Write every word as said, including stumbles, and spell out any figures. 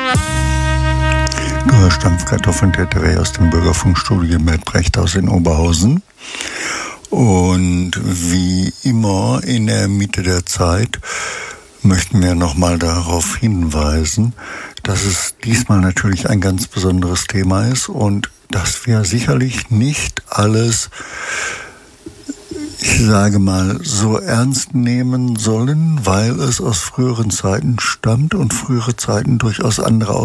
Du hörst Dampfkartoffeln-Teteré aus dem Bürgerfunkstudio mit Brecht aus in Oberhausen. Und wie immer in der Mitte der Zeit möchten wir nochmal darauf hinweisen, dass es diesmal natürlich ein ganz besonderes Thema ist und dass wir sicherlich nicht alles, ich sage mal, so ernst nehmen sollen, weil es aus früheren Zeiten stammt und frühere Zeiten durchaus andere